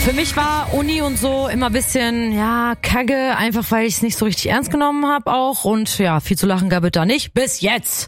Für mich war Uni und so immer ein bisschen, kacke, einfach weil ich es nicht so richtig ernst genommen habe auch. Und ja, viel zu lachen gab es da nicht. Bis jetzt.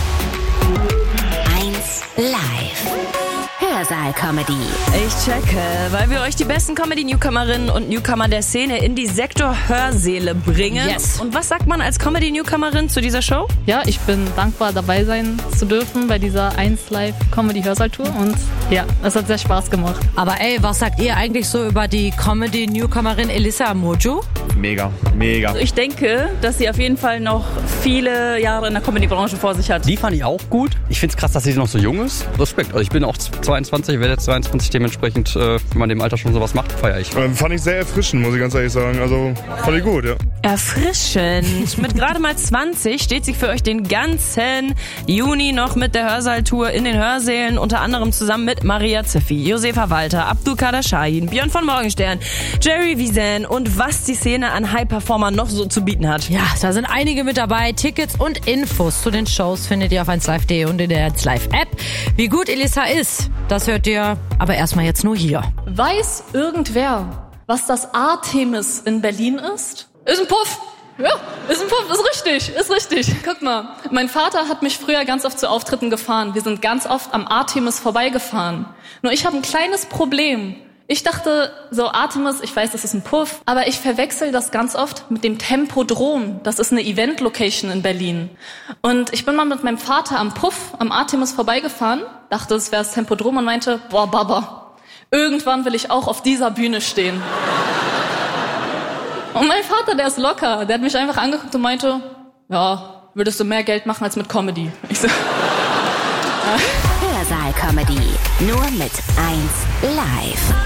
1 Live. Hörsaal-Comedy. Ich checke, weil wir euch die besten Comedy-Newcomerinnen und Newcomer der Szene in die Sektor-Hörsäle bringen. Yes. Und was sagt man als Comedy-Newcomerin zu dieser Show? Ja, ich bin dankbar, dabei sein zu dürfen bei dieser 1 Live Comedy Hörsaal-Tour. Und ja, es hat sehr Spaß gemacht. Aber ey, was sagt ihr eigentlich so über die Comedy-Newcomerin Elissa Mojo? Mega. Ich denke, dass sie auf jeden Fall noch viele Jahre in der Comedy-Branche vor sich hat. Die fand ich auch gut. Ich find's krass, dass sie noch so jung ist. Respekt. Also ich bin auch 22, werde jetzt 22, dementsprechend, wenn man dem Alter schon sowas macht, feiere ich. Fand ich sehr erfrischend, muss ich ganz ehrlich sagen. Also fand ich gut, ja. Erfrischend. Mit gerade mal 20 steht sie für euch den ganzen Juni noch mit der Hörsaal-Tour in den Hörsälen, unter anderem zusammen mit Maria Ziffi, Josefa Walter, Abdulkader Shahin, Björn von Morgenstern, Jerry Wiesen und was die Szene an High-Performern noch so zu bieten hat. Ja, da sind einige mit dabei. Tickets und Infos zu den Shows findet ihr auf 1live.de und in der 1Live-App. Wie gut Elissa ist, das hört ihr aber erstmal jetzt nur hier. Weiß irgendwer, was das Artemis in Berlin ist? Ist ein Puff. Ja, ist ein Puff, ist richtig. Guck mal, mein Vater hat mich früher ganz oft zu Auftritten gefahren. Wir sind ganz oft am Artemis vorbeigefahren. Nur ich habe ein kleines Problem. Ich dachte, so Artemis, ich weiß, das ist ein Puff, aber ich verwechsel das ganz oft mit dem Tempodrom. Das ist eine Event-Location in Berlin. Und ich bin mal mit meinem Vater am Puff, am Artemis vorbeigefahren, dachte, es wäre das Tempodrom und meinte, boah, Baba, irgendwann will ich auch auf dieser Bühne stehen. Und mein Vater, der ist locker, der hat mich einfach angeguckt und meinte, ja, würdest du mehr Geld machen als mit Comedy? Ich so, Hörsaal-Comedy. Nur mit 1 Live.